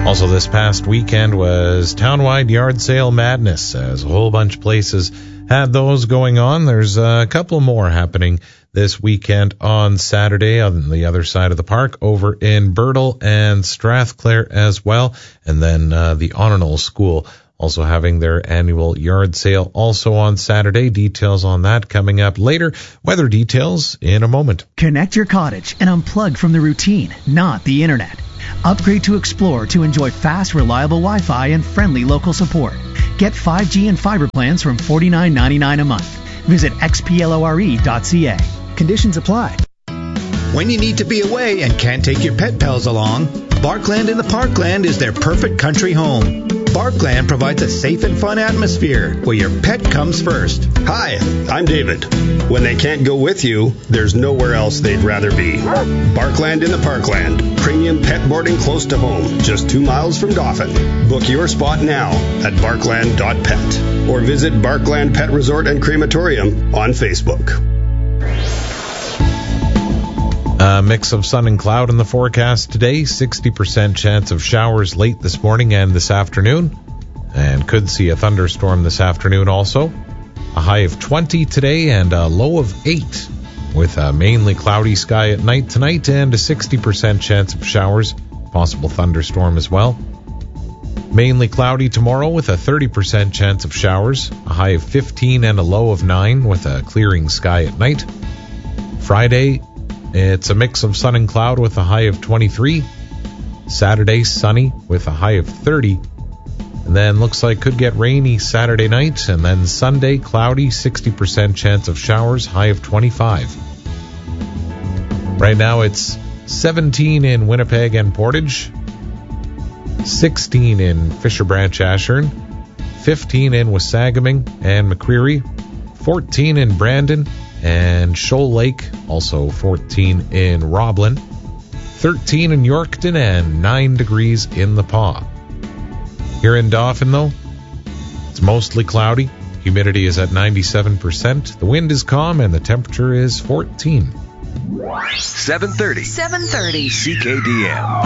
Also, this past weekend was townwide yard sale madness, as a whole bunch of places had those going on. There's a couple more happening this weekend on Saturday on the other side of the park over in Birtle and Strathclair as well. And then the Honor School also having their annual yard sale also on Saturday. Details on that coming up later. Weather details in a moment. Connect your cottage and unplug from the routine, not the internet. Upgrade to Explore to enjoy fast, reliable Wi-Fi and friendly local support. Get 5G and fiber plans from $49.99 a month. Visit xplore.ca. Conditions apply. When you need to be away and can't take your pet pals along, Barkland in the Parkland is their perfect country home. Barkland provides a safe and fun atmosphere where your pet comes first. Hi, I'm David. When they can't go with you, there's nowhere else they'd rather be. Barkland in the Parkland. Premium pet boarding close to home, just 2 miles from Dauphin. Book your spot now at barkland.pet or visit Barkland Pet Resort and Crematorium on Facebook. A mix of sun and cloud in the forecast today. 60% chance of showers late this morning and this afternoon. And could see a thunderstorm this afternoon also. A high of 20 today and a low of 8. With a mainly cloudy sky at night tonight and a 60% chance of showers. Possible thunderstorm as well. Mainly cloudy tomorrow with a 30% chance of showers. A high of 15 and a low of 9 with a clearing sky at night. Friday, it's a mix of sun and cloud with a high of 23. Saturday, sunny with a high of 30. And then looks like could get rainy Saturday night. And then Sunday, cloudy, 60% chance of showers, high of 25. Right now it's 17 in Winnipeg and Portage. 16 in Fisher Branch, Ashern. 15 in Wasagaming and McCreary. 14 in Brandon and Shoal Lake, also 14 in Roblin, 13 in Yorkton, and 9 degrees in the Paw. Here in Dauphin, though, it's mostly cloudy. Humidity is at 97%. The wind is calm, and the temperature is 14. 730 CKDM.